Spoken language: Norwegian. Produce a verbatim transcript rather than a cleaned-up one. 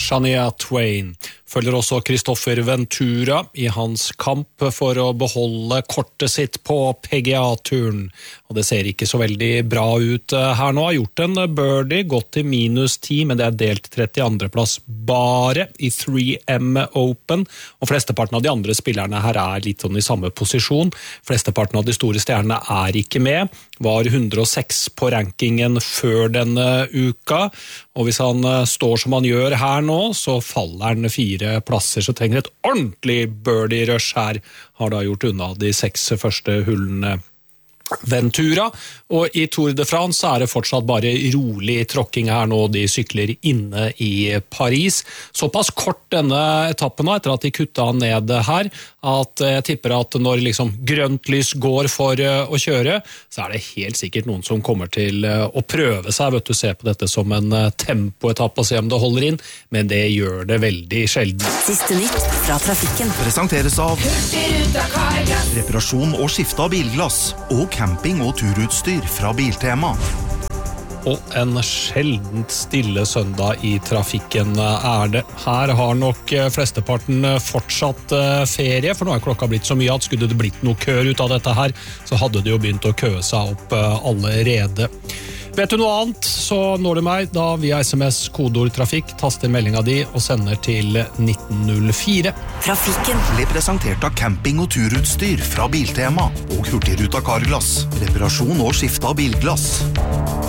Shania Twain. Følger også Christopher Ventura i hans kamp for å beholde kortet sitt på P G A-turen. Og det ser ikke så veldig bra ut her nå. Har gjort en birdie, gått til minus ti, men det er delt trettiandre plass bare i tre M Open. Og flesteparten av de andre spillerne her er litt sånn i samme posisjon. Flesteparten av de store stjernene er ikke med. Var hundre og seks på rankingen før denne uka. Og hvis han står som han gjør her nå, så faller han fire plasser, så trenger et ordentlig birdie-rush her. Har da gjort unna de seks første hullene Ventura, og i Tour de France er det fortsatt bare rolig tråkking her nå, de sykler inne i Paris. Såpass kort denne etappen etter at de kutta ned her, at jeg tipper at når liksom grønt lys går for å kjøre, så er det helt sikkert noen som kommer til å prøve seg, vet du, se på dette som en tempoetapp og se om det holder inn, men det gjør det veldig sjelden. Siste nytt fra trafikken. Presenteres av reparasjon og skifte av bilglass og camping- og turutstyr fra Biltema. Og en sjeldent stille søndag i trafikken er det. Her har nok flesteparten fortsatt ferie, for nå er klokka blitt så mye at skulle det blitt noe kør ut av dette her, så hadde det jo begynt å køe seg opp allerede. Vet du noe annet, så når du meg da via sms kodeord trafikk, taster meldinga di og sender til nitten null fire. Trafikken Ble presentert av camping- og turutstyr fra Biltema og Hurtigruta Carglass. Reparasjon og skifte av bilglass.